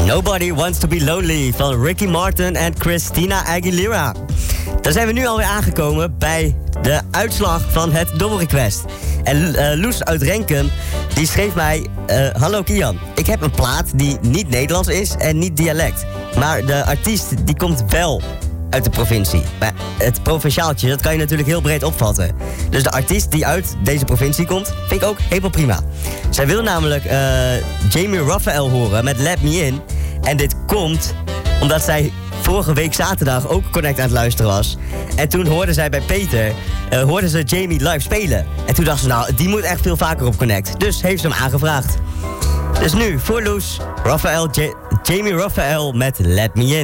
Nobody Wants to Be Lonely van Ricky Martin en Christina Aguilera. Dan zijn we nu alweer aangekomen bij de uitslag van het dobbelrequest. En Loes uit Renkum, die schreef mij... Hallo Kian, ik heb een plaat die niet Nederlands is en niet dialect. Maar de artiest die komt wel uit de provincie. Maar het provinciaaltje, dat kan je natuurlijk heel breed opvatten. Dus de artiest die uit deze provincie komt, vind ik ook helemaal prima. Zij wil namelijk Jamie Raphael horen met Let Me In. En dit komt omdat zij vorige week zaterdag ook Connect aan het luisteren was. En toen hoorde zij bij Peter, hoorde ze Jamie live spelen. En toen dacht ze, nou, die moet echt veel vaker op Connect. Dus heeft ze hem aangevraagd. Dus nu, voor Loes, Jamie Raphael met Let Me In.